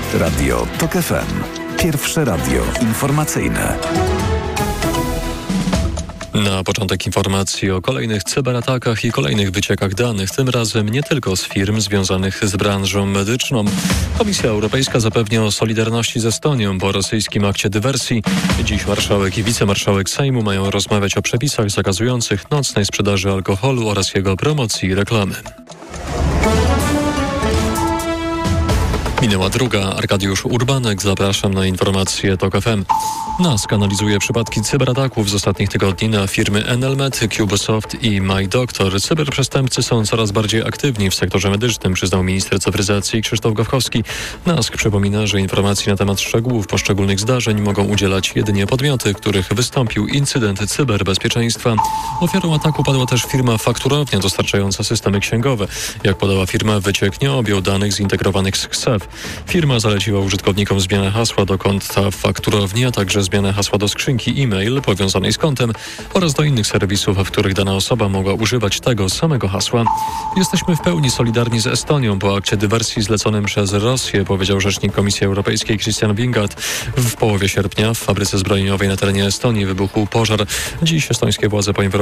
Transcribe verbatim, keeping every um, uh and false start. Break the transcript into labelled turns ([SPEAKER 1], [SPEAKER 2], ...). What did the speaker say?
[SPEAKER 1] Radio TOK F M. Pierwsze radio informacyjne.
[SPEAKER 2] Na początek informacji o kolejnych cyberatakach i kolejnych wyciekach danych, tym razem nie tylko z firm związanych z branżą medyczną. Komisja Europejska zapewnia o solidarności z Estonią po rosyjskim akcie dywersji. Dziś marszałek i wicemarszałek Sejmu mają rozmawiać o przepisach zakazujących nocnej sprzedaży alkoholu oraz jego promocji i reklamy. Minęła druga. Arkadiusz Urbanek. Zapraszam na informacje TOK F M. N A S K analizuje przypadki cyberataków z ostatnich tygodni na firmy Enelmet, Cubesoft i MyDoctor. Cyberprzestępcy są coraz bardziej aktywni w sektorze medycznym, przyznał minister cyfryzacji Krzysztof Gawkowski. N A S K przypomina, że informacji na temat szczegółów poszczególnych zdarzeń mogą udzielać jedynie podmioty, których wystąpił incydent cyberbezpieczeństwa. Ofiarą ataku padła też firma Fakturownia dostarczająca systemy księgowe. Jak podała firma, wyciek nie objął danych zintegrowanych z K S E F. Firma zaleciła użytkownikom zmianę hasła do konta Fakturowni, a także zmianę hasła do skrzynki e-mail powiązanej z kontem oraz do innych serwisów, w których dana osoba mogła używać tego samego hasła. Jesteśmy w pełni solidarni z Estonią po akcie dywersji zleconym przez Rosję, powiedział rzecznik Komisji Europejskiej Christian Wingard. W połowie sierpnia w fabryce zbrojeniowej na terenie Estonii wybuchł pożar. Dziś estońskie władze poinformowały